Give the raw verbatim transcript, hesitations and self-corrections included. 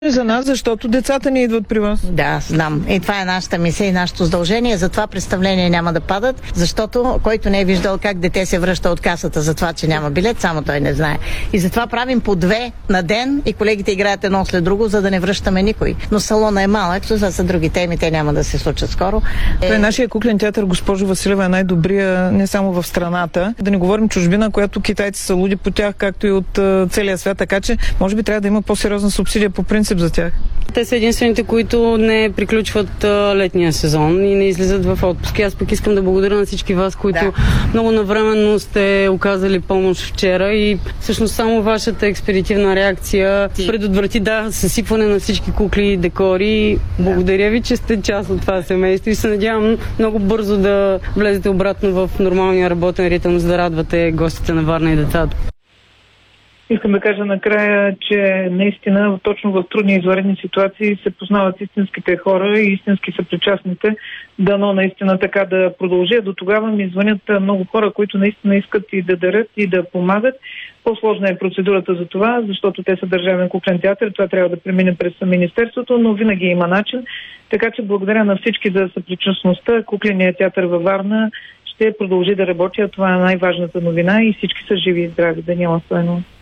За нас, защото децата ни идват при вас. Да, знам. И това е нашата мисия и нашето задължение. Затова представления няма да падат, защото който не е виждал как дете се връща от касата за това, че няма билет, само той не знае. И затова правим по две на ден и колегите играят едно след друго, за да не връщаме никой. Но салона е малък, това са други теми, те няма да се случат скоро. Той, е... нашия куклен театър, госпожо Василева, е най-добрия не само в страната. Да не говорим чужбина, която китайци са луди по тях, както и от uh, целия свят, така че може би трябва да има по-сериозна субсидия по принцип за тях. Те са единствените, които не приключват а, летния сезон и не излизат в отпуск. Аз пък искам да благодаря на всички вас, които да. много навременно сте оказали помощ вчера и всъщност само вашата експедитивна реакция Ти. предотврати да, съсипване на всички кукли и декори. Благодаря ви, че сте част от това семейство и се надявам много бързо да влезете обратно в нормалния работен ритъм, за да радвате гостите на Варна и децата. Искам да кажа накрая, че наистина точно в трудни извънредни ситуации се познават истинските хора и истински са причастните. Дано наистина така да продължи. До тогава ми звънят много хора, които наистина искат и да дарят, и да помагат. По-сложна е процедурата за това, защото те са държавен куклен театър. Това трябва да премине през Министерството, но винаги има начин. Така че благодаря на всички за съпричастността. Кукленият театър във Варна ще продължи да работи, а това е най-важната новина и всички са живи и здрави. Даниела Стоянова.